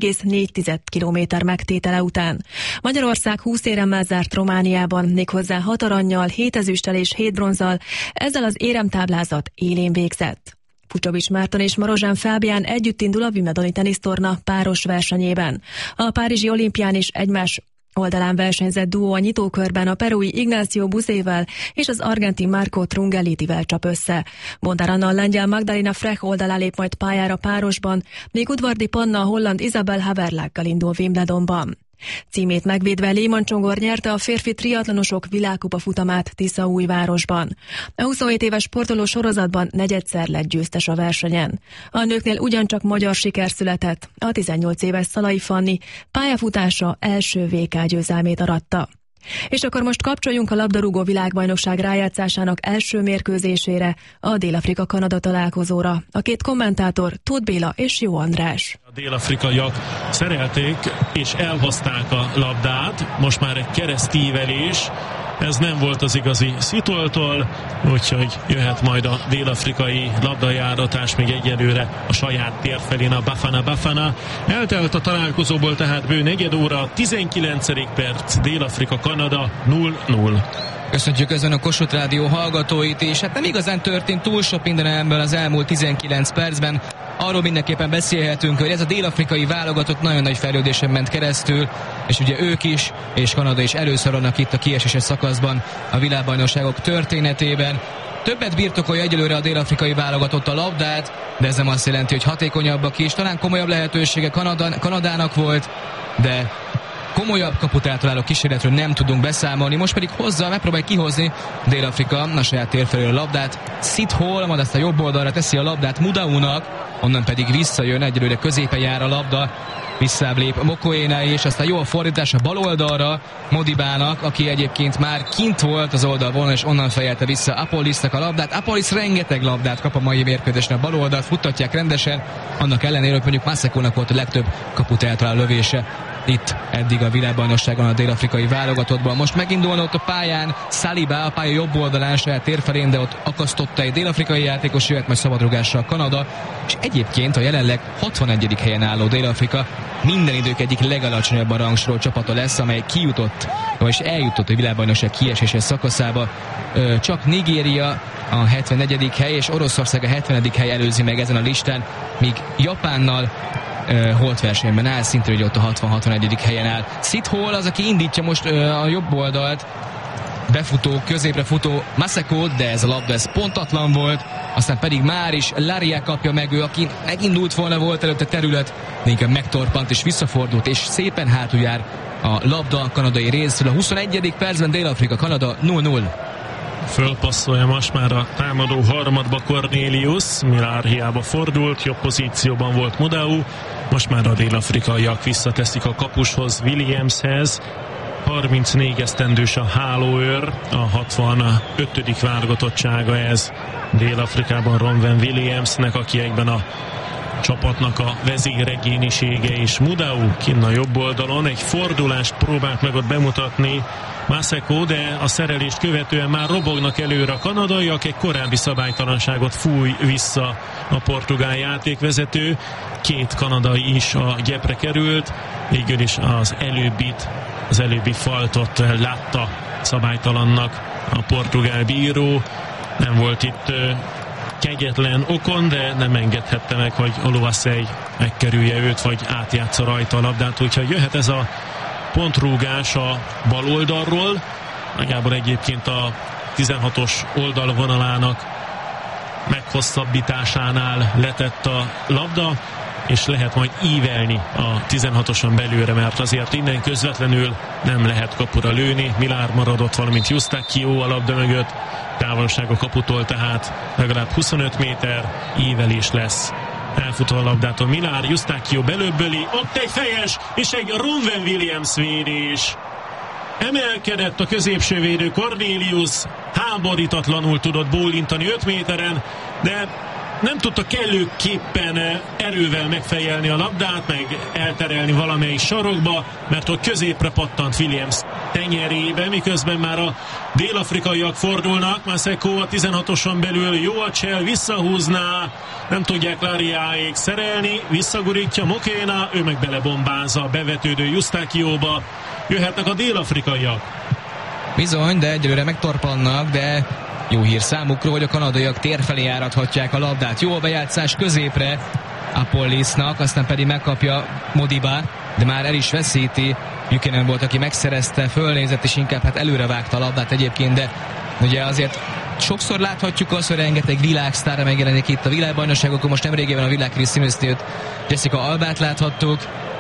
15,4 kilométer megtétele után. Magyarország 20 éremmel zárt Romániában, méghozzá 6 arannyal, 7 ezüsttel és 7 bronzzal, ezzel az éremtáblázat élén végzett. Pucsovics Márton és Marozsán Fábián együtt indul a Wimbledoni tenisztorna páros versenyében. A párizsi olimpián is egymás oldalán versenyzett duó a nyitókörben a perui Ignacio Buzével és az argentin Marco Trungellitivel csap össze. Bondár Anna a lengyel Magdalena Frech oldalán lép majd pályára párosban, míg Udvardi Panna a holland Isabel Haverlággal indul Wimbledonban. Címét megvédve Léman Csongor nyerte a férfi triatlonosok világkupa futamát Tiszaújvárosban. A 27 éves sportoló sorozatban negyedszer lett győztes a versenyen. A nőknél ugyancsak magyar siker született. A 18 éves Szalai Fanni pályafutása első VK győzelmét aratta. És akkor most kapcsoljunk a labdarúgó világbajnokság rájátszásának első mérkőzésére, a Dél-Afrika-Kanada találkozóra. A két kommentátor Tóth Béla és Jó András. A dél-afrikaiak szerelték és elhozták a labdát, most már egy keresztívelés, ez nem volt az igazi Szitoltól, úgyhogy jöhet majd a dél-afrikai labdajáratás még egyelőre a saját tér felén a Bafana. Eltelt a találkozóból tehát bő negyed óra, 19. perc, Dél-Afrika-Kanada 0-0. Köszöntjük közben a Kossuth Rádió hallgatóit, és hát nem igazán történt túl sok minden ebből az elmúlt 19 percben. Arról mindenképpen beszélhetünk, hogy ez a dél-afrikai válogatott nagyon nagy fejlődésen ment keresztül, és ugye ők is, és Kanada is először vannak itt a kieséses szakaszban a világbajnokságok történetében. Többet birtokolja egyelőre a dél-afrikai válogatott a labdát, de ez nem azt jelenti, hogy hatékonyabbak is. Talán komolyabb lehetősége Kanadának volt, de komolyabb kaput eltaláló kísérletről nem tudunk beszámolni, most pedig megpróbálja kihozni Dél-Afrika a saját tér felől a labdát. Sid Holm ezt a jobb oldalra teszi a labdát Mudaunak, onnan pedig visszajön, egyelőre középen jár a labda, visszább lép Mokoéna, és aztán jó a fordítás a bal oldalra Modibának, aki egyébként már kint volt az oldalvonalon, és onnan fejelte vissza Apolisnak a labdát. Apolis rengeteg labdát kap a mai mérkőzésen, a bal oldalt futtatják rendesen, annak ellenére, hogy mondjuk Massekónak volt a legtöbb kaput eltaláló lövése itt eddig a világbajnokságon a dél-afrikai válogatottban. Most megindulna ott a pályán Saliba, a pálya jobb oldalán saját térfelén, de ott akasztotta egy dél-afrikai játékos, jöhet majd szabadrugással Kanada, és egyébként a jelenleg 61. helyen álló Dél-Afrika minden idők egyik legalacsonyabban rangsorolt csapata lesz, amely kijutott, és eljutott a világbajnokság kieséses szakaszába. Csak Nigéria a 74. hely, és Oroszország a 70. hely előzi meg ezen a listán, míg Japánnal holtversenyben áll, szintén hogy ott a 60-61. helyen áll. Sid Hall az, aki indítja most a jobb oldalt, befutó, középre futó Massekót, de ez a labda ez pontatlan volt, aztán pedig már is Laria kapja meg, ő, aki megindult volna, volt előtte terület, de inkább megtorpant és visszafordult, és szépen hátul jár a labda a kanadai részről. A 21. percben Dél-Afrika, Kanada 0-0. Fölpasszolja most már a támadó harmadba Cornelius, Milár hiába fordult, jobb pozícióban volt Mudau, most már a dél-afrikaiak visszateszik a kapushoz, Williamshez, 34 esztendős a hálóőr, a 65. válogatottsága ez Dél-Afrikában Ronwen Williamsnek, aki egyben a csapatnak a vezéregényisége, és Mudau kinn a jobb oldalon egy fordulást próbált meg ott bemutatni Massekó, de a szerelést követően már robognak előre a kanadaiak, egy korábbi szabálytalanságot fúj vissza a portugál játékvezető, két kanadai is a gyepre került, végül is az előbbi faltot látta szabálytalannak a portugál bíró, nem volt itt kegyetlen okon, de nem engedhette meg, hogy Oluwaseyi megkerülje őt, vagy átjátsza rajta a labdát, úgyhogy jöhet ez a pontrúgás a bal oldalról, nagyjából egyébként a 16-os oldalvonalának meghosszabbításánál letett a labda, és lehet majd ívelni a 16-oson belőle, mert azért innen közvetlenül nem lehet kapura lőni. Milár maradott, valamint Eustáquio a labda mögött, távolság a kaputól, tehát legalább 25 méter, ívelés lesz. Elfutva a labdától Milár, Eustáquio belöbböli, ott egy fejes, és egy Ronwen Williams védés. Emelkedett a középső védő Cornelius, háborítatlanul tudott bólintani 5 méteren, de nem tudta kellőképpen erővel megfejelni a labdát, meg elterelni valamelyik sarokba, mert ott középre pattant Williams tenyerébe, miközben már a dél-afrikaiak fordulnak. Maseko a 16-oson belül, jó a csel, visszahúzná, nem tudják Lariáék szerelni, visszagurítja Mokena, ő meg belebombázza a bevetődő Eustáquióba. Jöhetnek a dél-afrikaiak. Bizony, de egyelőre megtorpannak, de jó hír számukra, hogy a kanadaiak térfelé járathatják a labdát. Jó a bejátszás középre Apollisnak, aztán pedig megkapja Modiba, de már el is veszíti. Buchanan volt, aki megszerezte, fölnézett és inkább előre vágta a labdát egyébként, de ugye azért sokszor láthatjuk azt, hogy rengeteg világsztárra megjelenik itt a világbajnokságokon. Most nemrégében a világ Chris Simons-t, Jessica Albát láthattuk.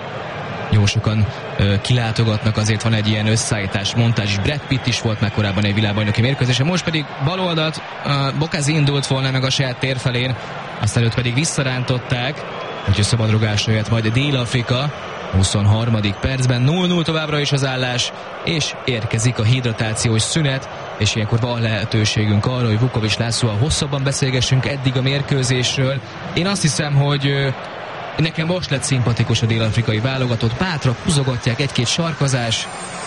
Jó sokan kilátogatnak, azért van egy ilyen összeállítás, montázs is. Brad Pitt is volt már korábban egy világbajnoki mérkőzésen, most pedig baloldalt Bokazi indult volna meg a saját térfelén, aztán őt pedig visszarántották, úgyhogy szabadrugásra jött majd Dél-Afrika 23. percben. 0-0 továbbra is az állás, és érkezik a hidratációs szünet, és ilyenkor van lehetőségünk arra, hogy Vukovics Lászlóval hosszabban beszélgessünk eddig a mérkőzésről. Én azt hiszem, hogy nekem most lett szimpatikus a dél-afrikai válogatott. Bátrak, húzogatják, egy-két sarkazás.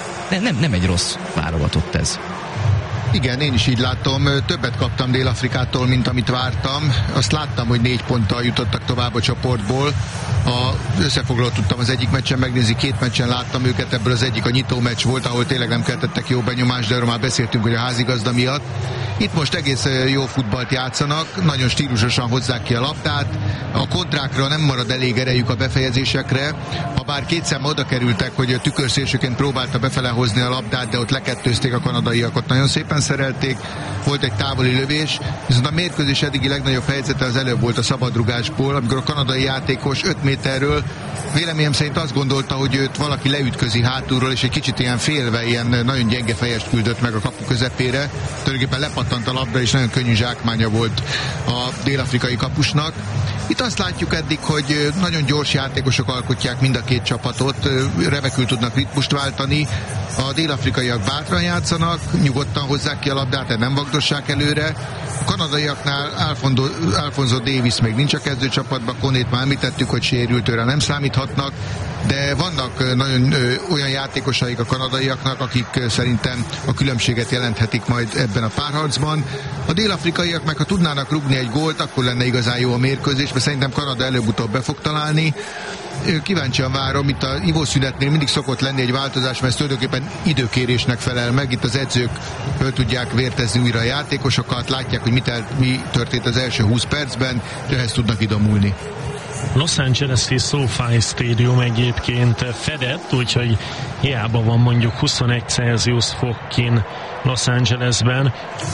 Nem egy rossz válogatott ez. Igen, én is így látom. Többet kaptam Dél-Afrikától, mint amit vártam. Azt láttam, hogy 4 ponttal jutottak tovább a csoportból. Összefoglalót tudtam az egyik meccsen megnézni, 2 meccsen láttam őket, ebből az egyik a nyitó meccs volt, ahol tényleg nem keltettek jó benyomást, de erről már beszéltünk, hogy a házigazda miatt. Itt most egész jó futballt játszanak, nagyon stílusosan hozzák ki a labdát, a kontrákra nem marad elég erejük a befejezésekre, ha bár 2 szám oda kerültek, hogy tükörszélsőként próbálta befele hozni a labdát, de ott lekettőzték a kanadaiak, ott nagyon szépen szerelték, volt egy távoli lövés, viszont a mérkőzés eddigi legnagyobb helyzete az előbb volt a szabadrugásból, amikor a kanadai játékos 5 méterről véleményem szerint azt gondolta, hogy őt valaki leütközi hátulról, és egy kicsit ilyen félve, ilyen nagyon gyenge fejest küldött meg a kapu közepére. Tulajdonképpen lepattant a labda, és nagyon könnyű zsákmánya volt a dél-afrikai kapusnak. Itt azt látjuk eddig, hogy nagyon gyors játékosok alkotják mind a 2 csapatot, remekül tudnak ritmust váltani. A dél-afrikaiak bátran játszanak, nyugodtan hozzák ki a labdát, nem vagdossák előre. A kanadaiaknál Alfonso Davis még nincs a kezdőcsapatban, Konét már említettük, hogy sérült, őre nem számíthatnak, de vannak nagyon olyan játékosaik a kanadaiaknak, akik szerintem a különbséget jelenthetik majd ebben a párharcban. A dél-afrikaiak meg, ha tudnának rúgni egy gólt, akkor lenne igazán jó a mérkőzés, mert szerintem Kanada előbb-utóbb be fog találni. Kíváncsian várom, itt a ivószünetnél mindig szokott lenni egy változás, mert ez tulajdonképpen időkérésnek felel meg. Itt az edzők föl tudják vértezni újra a játékosokat, látják, hogy mi történt az első 20 percben, és ehhez tudnak idomulni. Los Angeles-i SoFi Stadium egyébként fedett, úgyhogy hiába van mondjuk 21 Celsius fok kint Los Angelesben,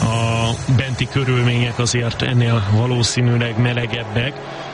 a benti körülmények azért ennél valószínűleg melegebbek,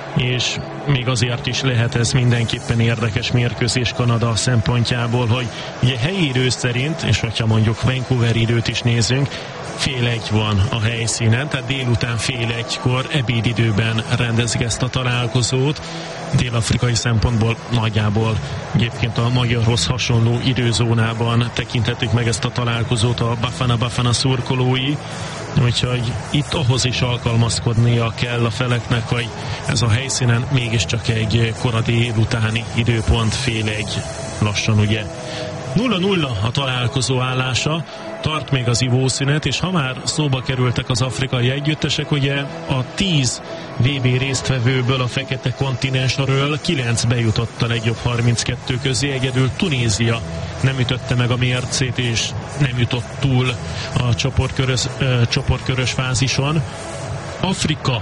és még azért is lehet ez mindenképpen érdekes mérkőzés Kanada szempontjából, hogy ugye helyi idő szerint, és hogyha mondjuk Vancouver időt is nézünk, 12:30 van a helyszínen, tehát délután 12:30-kor ebédidőben rendezik ezt a találkozót. Dél-afrikai szempontból nagyjából egyébként a magyarhoz hasonló időzónában tekinthetik meg ezt a találkozót a Bafana szurkolói, úgyhogy itt ahhoz is alkalmazkodnia kell a feleknek, hogy ez a helyszínen mégiscsak egy kora délutáni időpont, 12:30 lassan ugye. 0-0 a találkozó állása, tart még az ivószünet, és ha már szóba kerültek az afrikai együttesek, ugye a 10 VB résztvevőből a fekete kontinensről 9 bejutott a legjobb 32 közé, egyedül Tunézia nem ütötte meg a mércét, és nem jutott túl a csoportkörös fázison. Afrika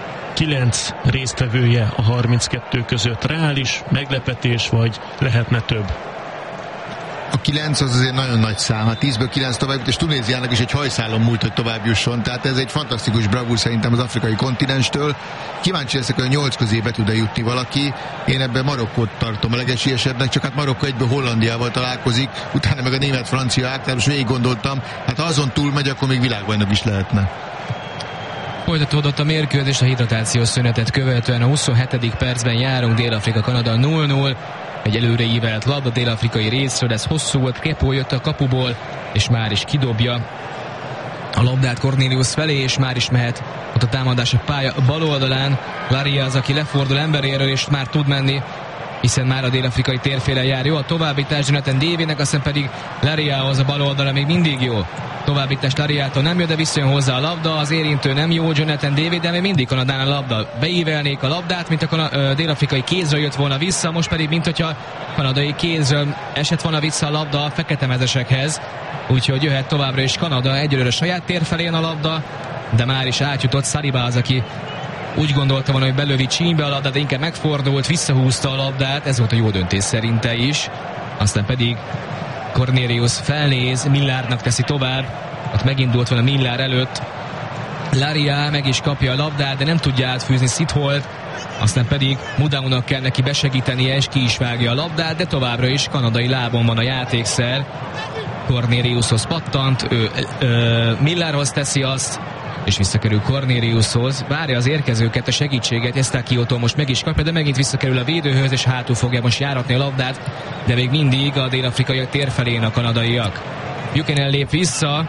9 résztvevője a 32 között. Reális meglepetés, vagy lehetne több? A 9 az azért nagyon nagy szám, hát 10-ből 9 tovább, és Tunéziának is egy hajszálon múlt, hogy tovább jusson, tehát ez egy fantasztikus bravúr szerintem az afrikai kontinenstől. Kíváncsi leszek, hogy a 8 közé be tud-e jutni valaki. Én ebben Marokkót tartom a legesélyesebbnek, csak hát Marokkó egyből Hollandiával találkozik, utána meg a német-francia ágtáros, végig gondoltam, hát ha azon túl megy, akkor még világbajnok is lehetne. Folytatódott a mérkőzés a hidratációs szünetet követően, a 27. percben járunk, Dél-Afrika-Kanada 0-0. Egy előre ívelt labda dél-afrikai részről, ez hosszú volt, Kepo jött a kapuból, és már is kidobja a labdát Cornelius felé, és már is mehet ott a támadás a pálya bal oldalán. Laria az, aki lefordul emberéről, és már tud menni, hiszen már a dél-afrikai térfélen jár. Jó a továbbítás Jonathan Davidnek, aztán pedig Lariahoz a bal oldala még mindig jó. Továbbítás Lariától nem jön, de visszajön hozzá a labda, az érintő nem jó Jonathan David, de még mindig Kanadán a labda. Beívelnék a labdát, mint a dél-afrikai kézről jött volna vissza, most pedig mint hogyha kanadai kézről esett volna vissza a labda a fekete mezesekhez. Úgyhogy jöhet továbbra is Kanada, egyelőre saját tér felén a labda, de már is átjutott Saliba az, aki úgy gondolta volna, hogy belövi csínybe a labdát, de inkább megfordult, visszahúzta a labdát, ez volt a jó döntés szerinte is. Aztán pedig Cornelius felnéz, Millarnak teszi tovább, ott megindult volna Millar előtt. Laria meg is kapja a labdát, de nem tudja átfűzni Sitholt, aztán pedig Mudaunak kell neki besegítenie, és ki is vágja a labdát, de továbbra is kanadai lábon van a játékszer. Corneliushoz pattant, ő Millarhoz teszi azt, és visszakerül Corneliushoz, várja az érkezőket, a segítséget, Estakiótól most meg is kapja, de megint visszakerül a védőhöz, és hátul fogja most járatni a labdát, de még mindig a dél-afrikaiak tér felén a kanadaiak. Buchanan lép vissza,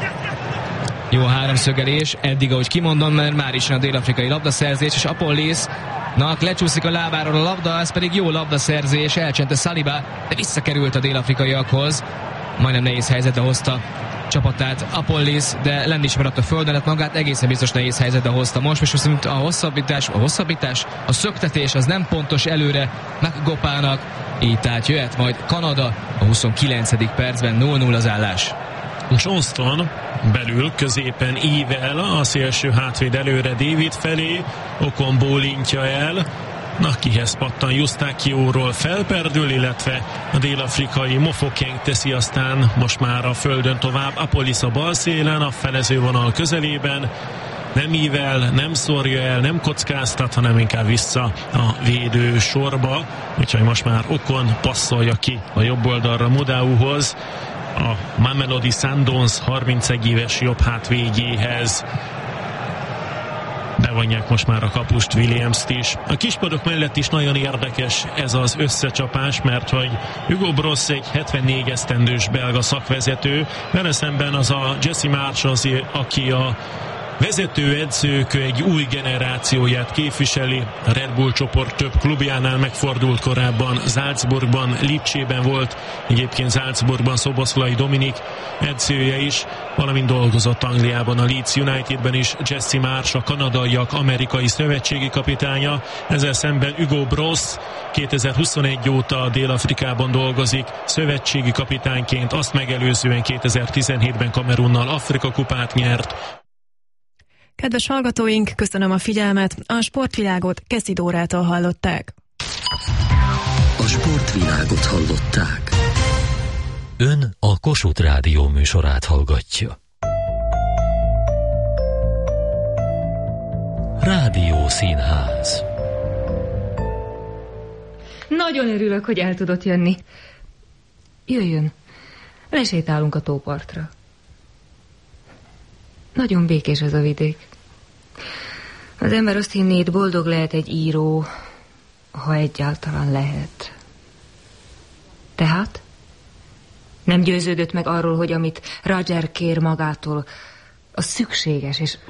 jó háromszögelés, eddig ahogy kimondom, mert már is a dél-afrikai labdaszerzés, és Apollisnak lecsúszik a lábáról a labda, ez pedig jó labdaszerzés, elcsente Saliba, de visszakerült a dél-afrikaiakhoz, majdnem nehéz helyzetbe hozta csapatát Apollis, de lenni is maradt a földön, hát magát egészen biztos nehéz helyzetbe hozta most, és viszont a hosszabbítás, a szöktetés az nem pontos előre McGopának, így tehát jöhet majd Kanada a 29. percben 0-0 az állás. Johnston belül, középen ível, a szélső hátvéd előre David felé, Okon bólintja el, kihez pattan Eustáquióról felperdül, illetve a dél-afrikai Mofokeng teszi aztán most már a földön tovább. Apollis a bal szélen, a felezővonal közelében, nem ível, nem szórja el, nem kockáztat, hanem inkább vissza a védő sorba, úgyhogy most már Okon passzolja ki a jobb oldalra Mudauhoz, a Mamelodi Sundowns 31 éves jobb hátvédjéhez. Bevonják most már a kapust, Williams-t is. A kispadok mellett is nagyon érdekes ez az összecsapás, mert hogy Hugo Bross egy 74 esztendős belga szakvezető, vele szemben az a Jesse Marsh, aki a vezetőedzők egy új generációját képviseli. A Red Bull csoport több klubjánál megfordult korábban, Salzburgban, Lipcsében volt, egyébként Salzburgban Szoboszlai Dominik edzője is, valamint dolgozott Angliában, a Leeds Unitedben is. Jesse Marsh, a kanadaiak amerikai szövetségi kapitánya, ezzel szemben Hugo Bross 2021 óta Dél-Afrikában dolgozik, szövetségi kapitányként, azt megelőzően 2017-ben Kamerunnal Afrika kupát nyert. Kedves hallgatóink, köszönöm a figyelmet, a sportvilágot Keszi Dórától hallották. A sportvilágot hallották. Ön a Kossuth Rádió műsorát hallgatja. Rádiószínház. Nagyon örülök, hogy el tudott jönni. Jöjjön, lesétálunk a tópartra. Nagyon békés ez a vidék. Az ember azt hinné, itt boldog lehet egy író, ha egyáltalán lehet. Tehát? Nem győződött meg arról, hogy amit Roger kér magától, az szükséges, és...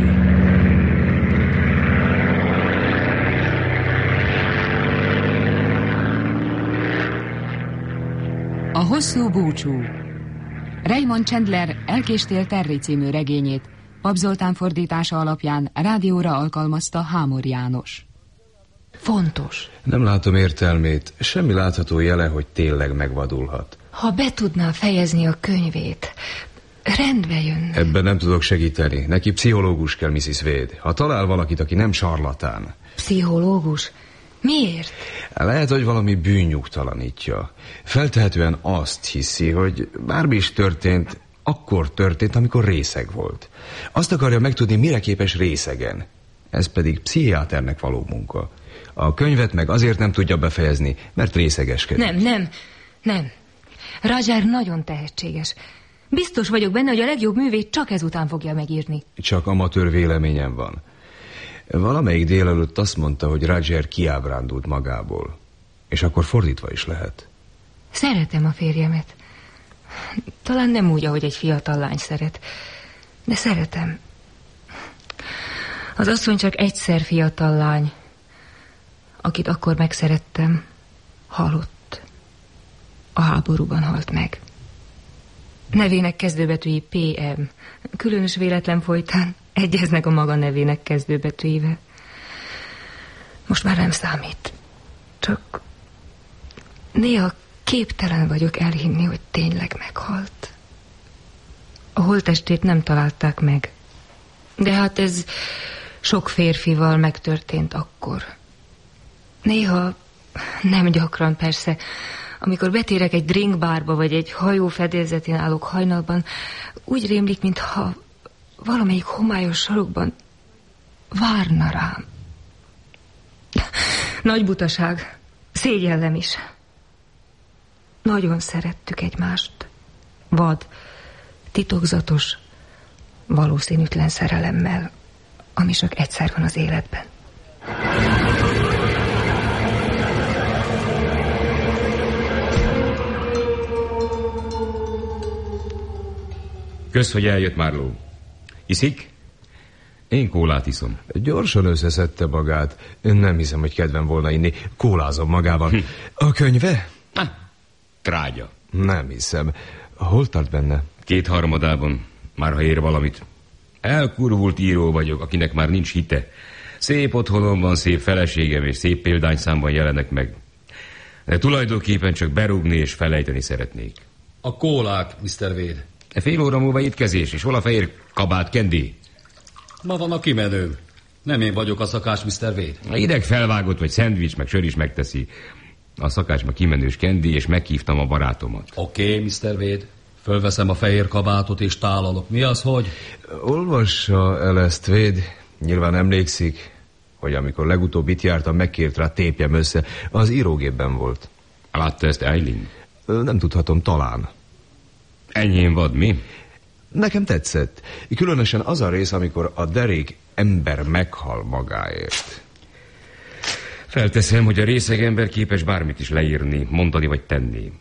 A hosszú búcsú. Raymond Chandler Elkéstél Terry című regényét Pap Zoltán fordítása alapján rádióra alkalmazta Hámor János. Fontos. Nem látom értelmét, semmi látható jele, hogy tényleg megvadulhat. Ha be tudná fejezni a könyvét, rendbe jön. Ebben nem tudok segíteni. Neki pszichológus kell, Mrs. Wade. Ha talál valakit, aki nem sarlatán. Pszichológus? Miért? Lehet, hogy valami bűn nyugtalanítja. Feltehetően azt hiszi, hogy bármi is történt, akkor történt, amikor részeg volt. Azt akarja megtudni, mire képes részegen. Ez pedig pszichiáternek való munka. A könyvet meg azért nem tudja befejezni, mert részegeskedik. Nem. Roger nagyon tehetséges. Biztos vagyok benne, hogy a legjobb művét csak ezután fogja megírni. Csak amatőr véleményem van. Valamelyik délelőtt azt mondta, hogy Roger kiábrándult magából. És akkor fordítva is lehet. Szeretem a férjemet. Talán nem úgy, ahogy egy fiatal lány szeret. De szeretem. Az asszony csak egyszer fiatal lány, akit akkor megszerettem, halott. A háborúban halt meg. Nevének kezdőbetűi PM. Különös véletlen folytán egyeznek a maga nevének kezdőbetűivel. Most már nem számít. Csak néha képtelen vagyok elhinni, hogy tényleg meghalt. A holttestét nem találták meg. De hát ez sok férfival megtörtént akkor. Néha, nem gyakran persze, amikor betérek egy drinkbárba, vagy egy hajó fedélzetén állok hajnalban, úgy rémlik, mintha valamelyik homályos sarokban várna rám. Nagy butaság, szégyellem is. Nagyon szerettük egymást. Vad, titokzatos, valószínűtlen szerelemmel, ami csak egyszer van az életben. Kösz, hogy eljött, Marlowe. Iszik? Én kólát iszom. Gyorsan összeszedte magát. Nem hiszem, hogy kedvem volna inni. Kólázom magával. A könyve? Trágya. Nem hiszem. Hol tart benne? 2/3, már ha ér valamit. Elkurvult író vagyok, akinek már nincs hite. Szép otthonom van, szép feleségem, és szép példányszámban jelenek meg. De tulajdonképpen csak berúgni és felejteni szeretnék. A kólák, Mr. Wade. Fél óra múlva étkezés, és hol a fehér kabát, Candy? Ma van a kimenőm. Nem én vagyok a szakács, Mr. Wade. Ideg felvágott, vagy szendvics, meg sör is megteszi. A szakács ma kimenős, Candy, és meghívtam a barátomat. Oké, Mr. Wade. Fölveszem a fehér kabátot, és tálalok. Mi az, hogy? Olvassa el ezt, Wade. Nyilván emlékszik, hogy amikor legutóbb itt jártam, megkért rá, tépjem össze. Az írógépben volt. Látta ezt Eileen? Nem tudhatom, talán. Enyhén vad, mi? Nekem tetszett. Különösen az a rész, amikor a derék ember meghal magáért. Felteszem, hogy a részeg ember képes bármit is leírni, mondani vagy tenni.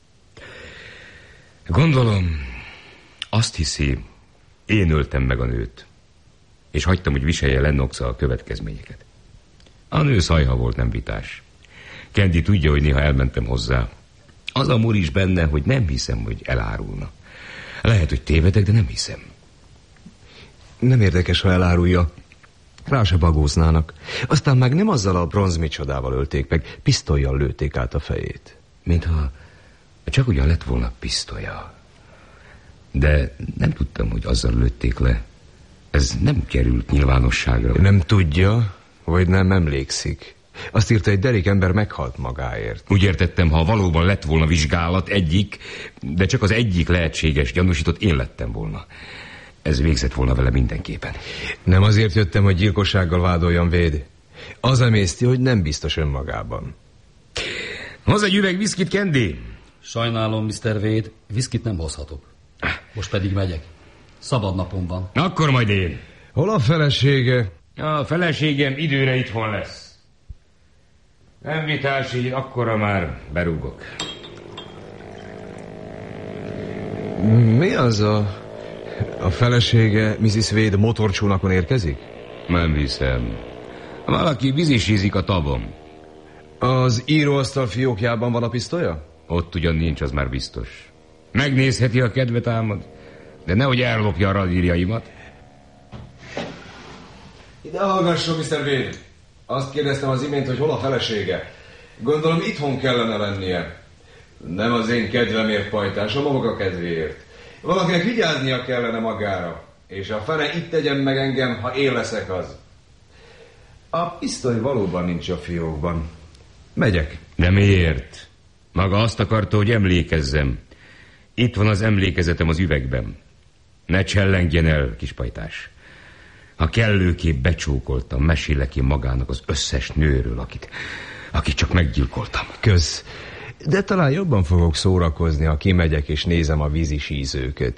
Gondolom, azt hiszi, én öltem meg a nőt, és hagytam, hogy viselje Lennox a következményeket. A nő szajha volt, nem vitás. Candy tudja, hogy néha elmentem hozzá. Az a múr is benne, hogy nem hiszem, hogy elárulna. Lehet, hogy tévedek, de nem hiszem. Nem érdekes, ha elárulja. Rá se bagóznának. Aztán meg nem azzal a bronz micsodával ölték meg, pisztollyal lőtték át a fejét. Mintha csak ugyan lett volna pisztolya. De nem tudtam, hogy azzal lőtték le. Ez nem került nyilvánosságra. Nem tudja, vagy nem emlékszik. Azt írta, egy derék ember meghalt magáért. Úgy értettem, ha valóban lett volna vizsgálat, de csak az egyik lehetséges gyanúsított én lettem volna. Ez végzett volna vele mindenképpen. Nem azért jöttem, hogy gyilkossággal vádoljam, Wade. Az emészti, hogy nem biztos önmagában. Hoz egy üveg viszkit, Candy? Sajnálom, Mr. Wade, viszkit nem hozhatok. Most pedig megyek. Szabad napom van. Akkor majd én. Hol a felesége? A feleségem időre itthon lesz. Nem vitás, így akkora már berúgok. Mi az a felesége Mrs. Wade motorcsónakon érkezik? Nem hiszem. Valaki vízisízik a tavon. Az íróasztal fiókjában van a pisztolya? Ott ugyan nincs, az már biztos. Megnézheti, a kedve támad, de nehogy ellopja a radírjaimat. Ide hallgasson, Mr. Wade. Azt kérdeztem az imént, hogy hol a felesége. Gondolom itthon kellene lennie. Nem az én kedvemért, pajtás, a maga kedvéért. Valakinek vigyáznia kellene magára. És a fene itt tegyen meg engem, ha én leszek az. A pisztoly valóban nincs a fiókban. Megyek. De miért? Maga azt akarta, hogy emlékezzem. Itt van az emlékezetem az üvegben. Ne csellengjen el, kispajtás. Ha kellőképp becsókoltam, mesélek ki magának az összes nőről, akit csak meggyilkoltam. Kösz. De talán jobban fogok szórakozni, ha kimegyek és nézem a vízisízőket.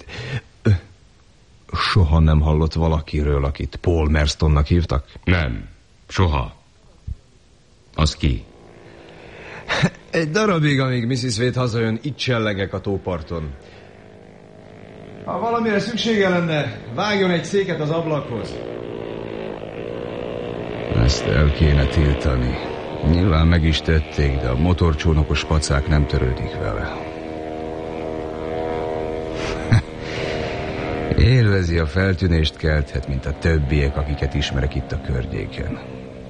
Soha nem hallott valakiről, akit Paul Merstonnak hívtak? Nem, soha. Az ki? Egy darabig, amíg Mrs. Wade hazajön, itt csellegek a tóparton. Ha valamire szüksége lenne, vágjon egy széket az ablakhoz. Ezt el kéne tiltani. Nyilván meg is tették, de a motorcsónakos pacák nem törődik vele. Élvezi a feltűnést kelthet, mint a többiek, akiket ismerek itt a környéken.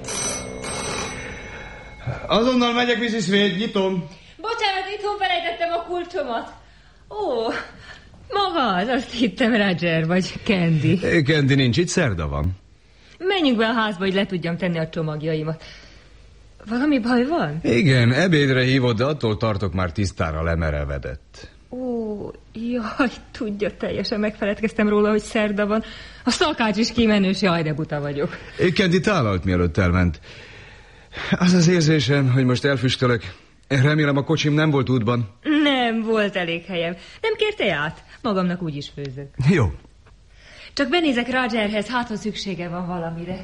Azonnal megyek, Mrs. Wade, nyitom. Bocsánat, itthon felejtettem a kulcsomat. Ó, maga az, azt hittem Roger vagy Candy. Candy nincs, itt szerda van. Menjünk be a házba, hogy le tudjam tenni a csomagjaimat. Valami baj van? Igen, ebédre hívott, de attól tartok, már tisztára lemerevedett. Ó, jaj, tudja, teljesen megfeledkeztem róla, hogy szerda van. A szakács is kimenős, jaj, de buta vagyok. Candy tálalt, mielőtt elment. Az az érzésem, hogy most elfüstölök. Remélem a kocsim nem volt útban. Nem, volt elég helyem. Nem kérte át? Magamnak úgyis főzök. Jó. Csak benézek Rogerhez, hát ha szüksége van valamire.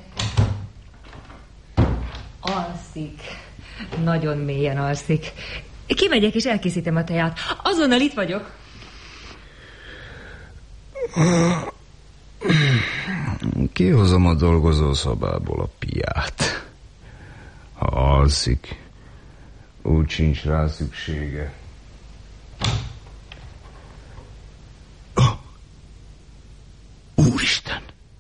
Alszik. Nagyon mélyen alszik. Kimegyek és elkészítem a teját. Azonnal itt vagyok. Kihozom a dolgozószobából a piát. Ha alszik, úgy sincs rá szüksége. Úristen!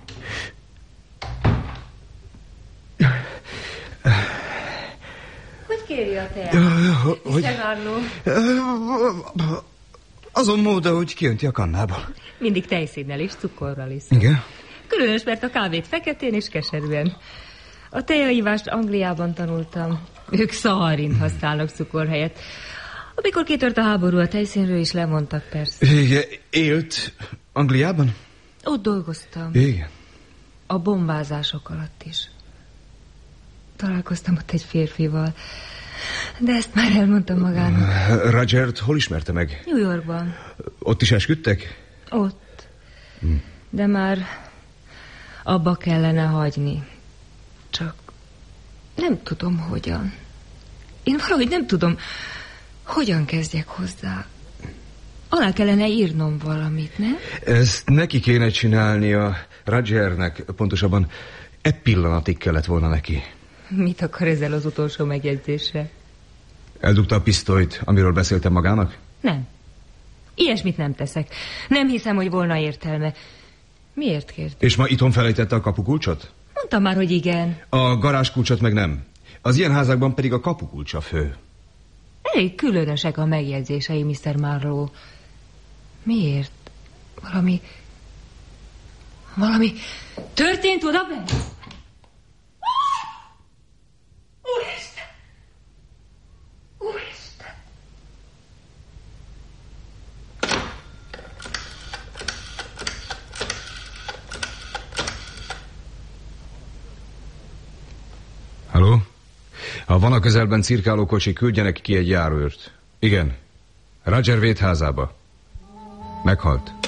Hogy kéri a teát? Azon mód, ahogy kijönti a kannába. Mindig tejszínnel és cukorral is. Igen? Különös, mert a kávét feketén és keserűen. A tejaívást Angliában tanultam. Ők szaharint használnak cukor helyett. Amikor kitört a háború, a tejszínről is lemondtak, persze. Igen, élt Angliában? Ott dolgoztam. Igen. A bombázások alatt is. Találkoztam ott egy férfival. De ezt már elmondtam magának. Rogert hol ismerte meg? New Yorkban. Ott is esküdtek? Ott. De már abba kellene hagyni. Csak nem tudom, hogyan. Én valahogy nem tudom, hogyan kezdjek hozzá. Alá kellene írnom valamit, nem? Ezt neki kéne csinálnia Rogernek, pontosabban pillanatig kellett volna neki. Mit akar ezzel az utolsó megjegyzéssel? Eldugta a pisztolyt, amiről beszéltem magának? Nem. Ilyesmit nem teszek. Nem hiszem, hogy volna értelme. Miért kért? És ma itthon felejtette a kapukulcsot? Mondtam már, hogy igen. A garázskulcsot meg nem. Az ilyen házakban pedig a kapukulcs a fő. Elég különösek a megjegyzései, Mr. Marlowe. Miért? Valami történt oda benne? Úristen! Úristen! Halló? Ha van a közelben cirkáló kocsi, küldjenek ki egy járőrt. Igen. Roger Wade házába. Meghalt.